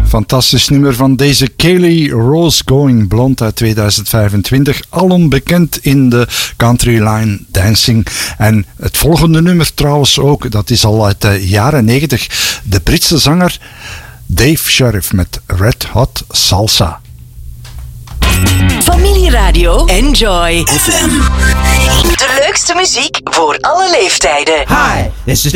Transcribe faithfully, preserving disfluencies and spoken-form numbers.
Fantastisch nummer van deze Kaylee Rose Going Blonde uit tweeduizend vijfentwintig. Alom bekend in de country line dancing. En het volgende nummer trouwens ook, dat is al uit de jaren negentig. De Britse zanger Dave Sheriff met Red Hot Salsa. Familieradio Enjoy F M. De leukste muziek voor alle leeftijden. Hi, this is